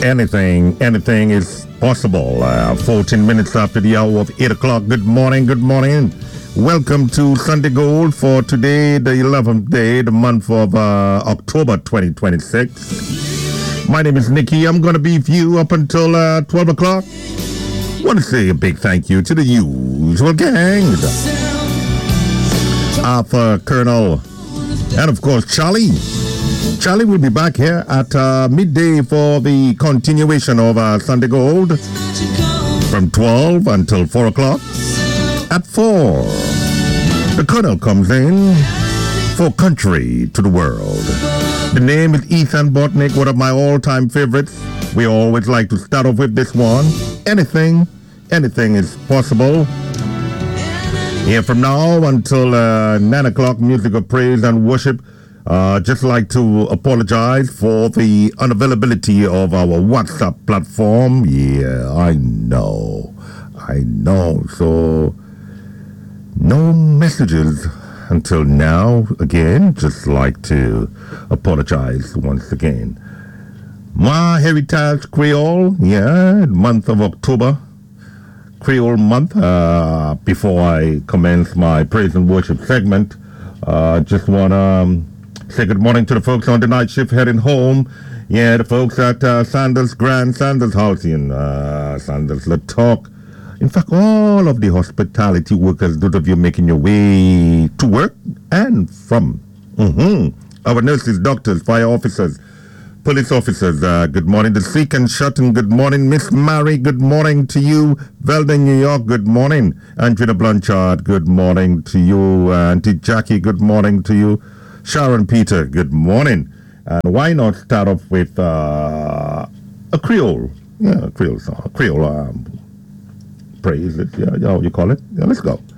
anything is possible. 14 minutes after the hour of 8 o'clock. Good morning. Welcome to Sunday Gold for today, the 11th day, the month of October 2026. My name is Nikki. I'm going to be with you up until 12 o'clock. Want to say a big thank you to the usual gang. Arthur, Colonel, and of course Charlie. Charlie will be back here at midday for the continuation of Sunday Gold from 12 until 4 o'clock. At 4, the Colonel comes in for Country to the World. The name is Ethan Botnick, one of my all-time favorites. We always like to start off with this one. Anything is possible. Here from now until 9 o'clock, music of praise and worship. Just like to apologize for the unavailability of our WhatsApp platform. Yeah, I know. So, no messages until now. Again, just like to apologize once again. My Heritage Creole, month of October. Creole month. Before I commence my praise and worship segment, just want to say good morning to the folks on the night shift heading home. Yeah, the folks at Sandals Grand, Sandals Halcyon, Sandals Le Talk. In fact, all of the hospitality workers, those of you making your way to work and from. Our nurses, doctors, fire officers, police officers, good morning. The sick and shut-in, good morning. Miss Mary, good morning to you. Velden, New York, good morning. Andrea Blanchard, good morning to you. Auntie Jackie, good morning to you. Sharon Peter, good morning. And why not start off with a Creole? Yeah, a Creole song. A Creole praise. Yeah, you call it? Yeah, let's go.